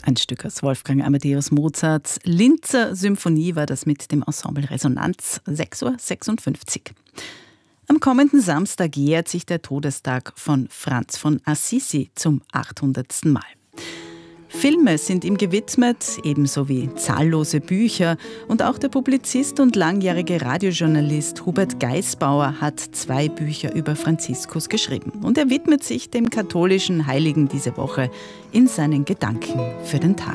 Ein Stück aus Wolfgang Amadeus Mozarts Linzer Symphonie war das mit dem Ensemble Resonanz, 6:56 Uhr. Am kommenden Samstag jährt sich der Todestag von Franz von Assisi zum 800. Mal. Filme sind ihm gewidmet, ebenso wie zahllose Bücher. Und auch der Publizist und langjährige Radiojournalist Hubert Geisbauer hat 2 Bücher über Franziskus geschrieben. Und er widmet sich dem katholischen Heiligen diese Woche in seinen Gedanken für den Tag.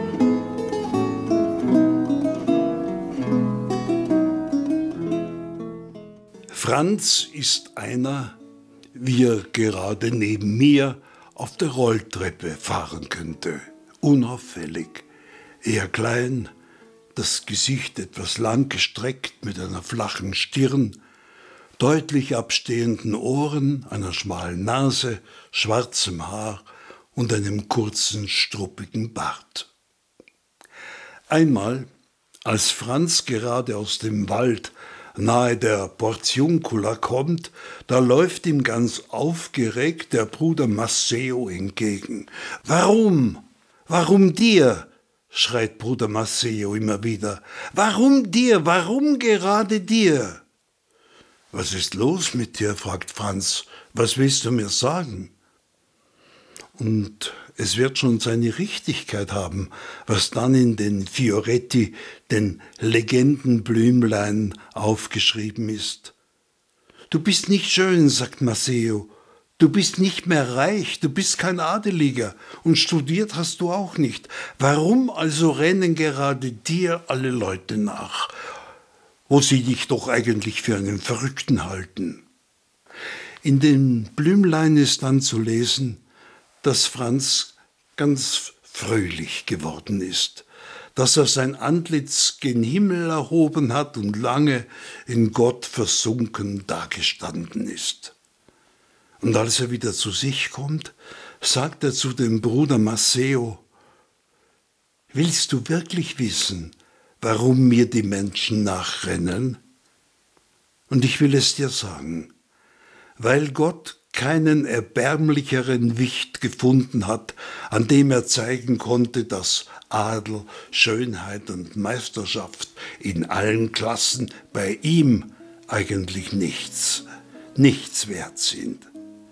Franz ist einer, wie er gerade neben mir auf der Rolltreppe fahren könnte. Unauffällig, eher klein, das Gesicht etwas lang gestreckt mit einer flachen Stirn, deutlich abstehenden Ohren, einer schmalen Nase, schwarzem Haar und einem kurzen, struppigen Bart. Einmal, als Franz gerade aus dem Wald nahe der Portiuncula kommt, da läuft ihm ganz aufgeregt der Bruder Masseo entgegen. »Warum? Warum dir?« schreit Bruder Masseo immer wieder. »Warum dir? Warum gerade dir?« »Was ist los mit dir?« fragt Franz. »Was willst du mir sagen?« Und es wird schon seine Richtigkeit haben, was dann in den Fioretti, den Legendenblümlein, aufgeschrieben ist. »Du bist nicht schön«, sagt Masseo. »Du bist nicht mehr reich, du bist kein Adeliger und studiert hast du auch nicht. Warum also rennen gerade dir alle Leute nach, wo sie dich doch eigentlich für einen Verrückten halten?« In den Blümlein ist dann zu lesen, dass Franz ganz fröhlich geworden ist, dass er sein Antlitz gen Himmel erhoben hat und lange in Gott versunken dagestanden ist. Und als er wieder zu sich kommt, sagt er zu dem Bruder Masseo: »Willst du wirklich wissen, warum mir die Menschen nachrennen? Und ich will es dir sagen, weil Gott keinen erbärmlicheren Wicht gefunden hat, an dem er zeigen konnte, dass Adel, Schönheit und Meisterschaft in allen Klassen bei ihm eigentlich nichts wert sind.«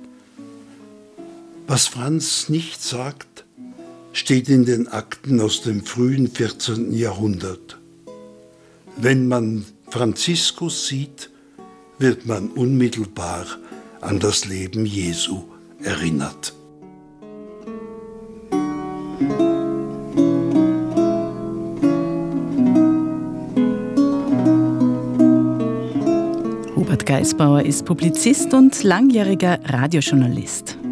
Was Franz nicht sagt, steht in den Akten aus dem frühen 14. Jahrhundert. Wenn man Franziskus sieht, wird man unmittelbar an das Leben Jesu erinnert. Hubert Geisbauer ist Publizist und langjähriger Radiojournalist.